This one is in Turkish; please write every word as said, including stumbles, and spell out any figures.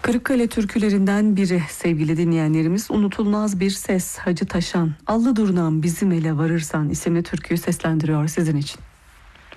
Kırıkkale türkülerinden biri sevgili dinleyenlerimiz, unutulmaz bir ses, Hacı Taşan, Allı Durnam bizim ele varırsan isimli türküyü seslendiriyor sizin için.